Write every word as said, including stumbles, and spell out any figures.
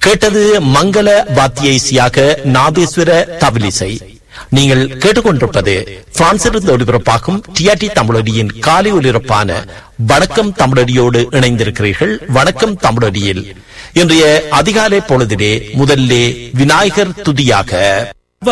கேட்டது மங்கள வாத்திய இசையாக நாதேஸ்வர தவிலிசை. நீங்கள் கேட்டுக்கொண்டிருப்பது பிரான்சிலிருந்து ஒலிபரப்பாகும் டிஆர்டி தமிழொலியின் காலை ஒலிபரப்பான வணக்கம் தமிழொலியோடு இணைந்திருக்கிறீர்கள். வணக்கம் தமிழொலியில் இன்றைய அதிகாலை பொழுதிலே முதல்லே விநாயகர் துதியாக